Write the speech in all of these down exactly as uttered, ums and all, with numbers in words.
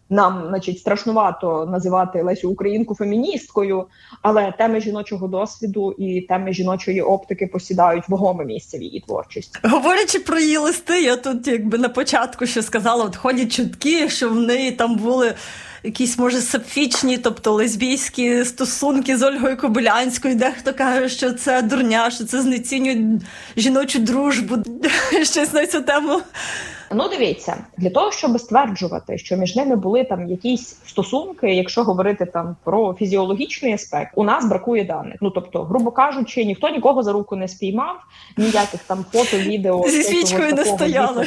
нам, значить, страшнувато називати Лесю Українку феміністкою, але теми жіночого досвіду і теми жіночої оптики посідають вагоме місце в її творчості. Говорячи про її листи, я тут якби на початку ще сказала, от ходять чутки, що в неї там були якісь, може, сапфічні, тобто лесбійські стосунки з Ольгою Кобилянською. Дехто каже, що це дурня, що це знецінює жіночу дружбу. Щось на цю тему. Ну, дивіться, для того, щоб стверджувати, що між ними були там якісь стосунки, якщо говорити там про фізіологічний аспект, у нас бракує даних. Ну, тобто, грубо кажучи, ніхто нікого за руку не спіймав, ніяких там фото, відео. Зі свічкою не стояли.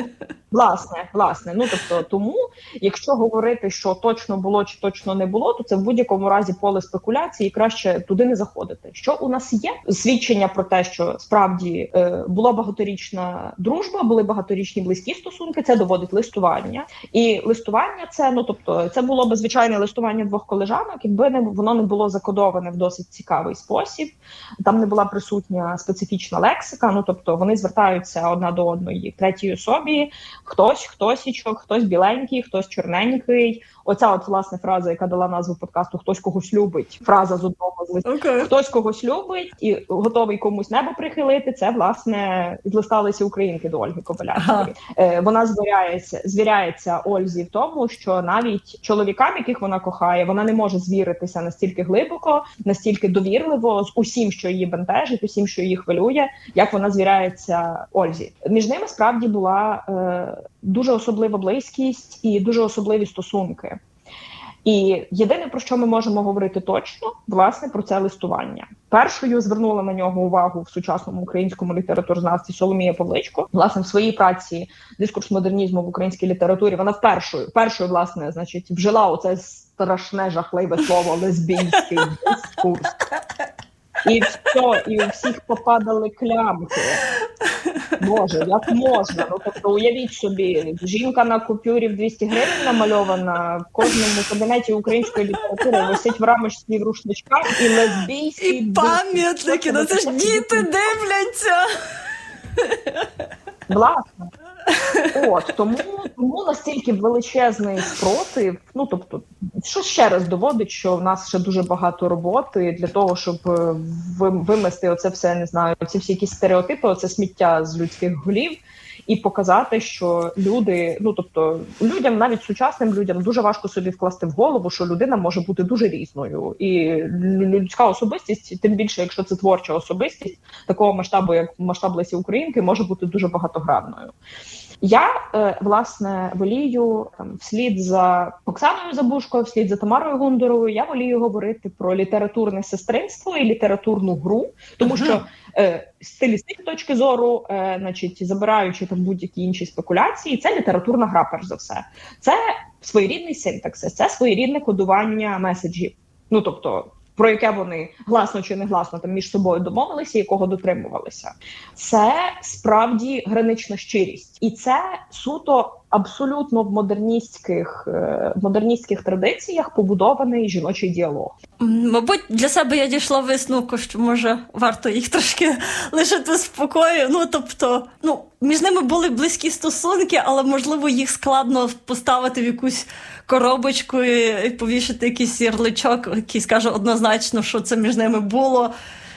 Власне, власне. Ну, тобто, тому, якщо говорити, що точно було чи точно не було, то це в будь-якому разі поле спекуляції, і краще туди не заходити. Що у нас є? Свідчення про те, що справді е, була багаторічна дружба, були багаторічні близькі стосунки, це доводить листування. І листування це, ну, тобто, це було би звичайне листування двох колежанок, якби не, воно не було закодоване в досить цікавий спосіб, там не була присутня специфічна лексика, ну, тобто, вони звертаються одна до одної в третій особі, хтось, хтосічок, хтось біленький, хтось чорненький. Оця от, власне, фраза, яка дала назву подкасту «Хтось когось любить», фраза з одного з листів. Okay. «Хтось когось любить і готовий комусь небо прихилити» – це, власне, від листа Лесі Українки до Ольги Кобилянської. Ага. Е, вона звіряється, звіряється Ользі в тому, що навіть чоловікам, яких вона кохає, вона не може звіритися настільки глибоко, настільки довірливо з усім, що її бентежить, усім, що її хвилює, як вона звіряється Ользі. Між ними справді була е, дуже особлива близькість і дуже особливі стосунки. І єдине, про що ми можемо говорити точно, власне, про це листування. Першою звернула на нього увагу в сучасному українському літературознавстві Соломія Павличко. Власне, в своїй праці «Дискурс модернізму в українській літературі» вона впершою, першою, власне, значить, вжила оце страшне, жахливе слово «лесбійський дискурс». І все, і у всіх попадали клямки. Боже, як можна? Ну, тобто, уявіть собі, жінка на купюрі в двісті гривень намальована, в кожному кабінеті української літератури висить в рамочці в рушничках і лесбійський... І пам'ятники, ну це ж діти дивляться! Власне. От, тому, тому настільки величезний спротив, ну, тобто, що ще раз доводить, що в нас ще дуже багато роботи для того, щоб вимести оце все, не знаю, ці всі якісь стереотипи, оце сміття з людських голів, і показати, що люди, ну, тобто, людям, навіть сучасним людям, дуже важко собі вкласти в голову, що людина може бути дуже різною. І людська особистість, тим більше, якщо це творча особистість, такого масштабу, як масштаб Лесі Українки, може бути дуже багатогранною. Я, власне, волію там, вслід за Оксаною Забушко, вслід за Тамарою Гундоровою, я волію говорити про літературне сестринство і літературну гру, тому що е, з стилістичної точки зору, е, значить, забираючи там будь-які інші спекуляції, це літературна гра, перш за все. Це своєрідний синтаксис, це своєрідне кодування меседжів. Ну, тобто, про яке вони гласно чи негласно там між собою домовилися, якого дотримувалися. Це справді гранична щирість. І це суто абсолютно в модерністських, в модерністських традиціях побудований жіночий діалог. Мабуть, для себе я дійшла висновку, що, може, варто їх трошки лишити в спокої. Ну, тобто, ну, між ними були близькі стосунки, але, можливо, їх складно поставити в якусь коробочку і повішати якийсь ярличок, який скаже однозначно, що це між ними було.